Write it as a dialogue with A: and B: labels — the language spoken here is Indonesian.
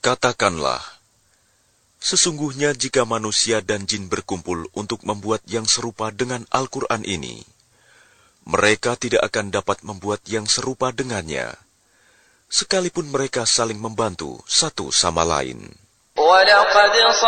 A: Katakanlah, sesungguhnya jika manusia dan jin berkumpul untuk membuat yang serupa dengan Al-Quran ini, mereka tidak akan dapat membuat yang serupa dengannya, sekalipun mereka saling membantu satu sama lain.